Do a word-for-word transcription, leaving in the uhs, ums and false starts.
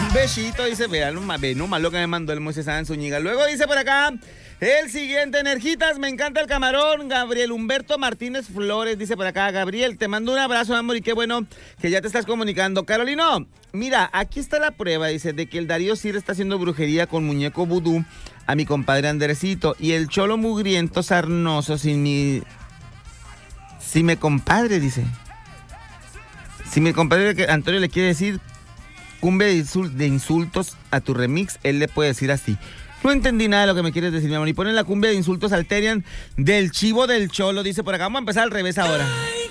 besito, dice, vean, ve nomás lo que me mandó el Moisés Sáenz Zúñiga. Luego dice por acá, el siguiente, Energitas, me encanta el camarón. Gabriel Humberto Martínez Flores dice por acá, Gabriel, te mando un abrazo, amor, y qué bueno que ya te estás comunicando. Carolino, mira, aquí está la prueba, dice, de que el Darío Sir está haciendo brujería con muñeco vudú a mi compadre Andresito, y el cholo mugriento sarnoso sin mi... Si me compadre, dice. Si mi compadre que Antonio le quiere decir cumbia de, insult- de insultos a tu remix, él le puede decir así. No entendí nada de lo que me quieres decir, mi amor. Y ponen la cumbia de insultos Alterian del chivo del cholo, dice por acá. Vamos a empezar al revés ahora.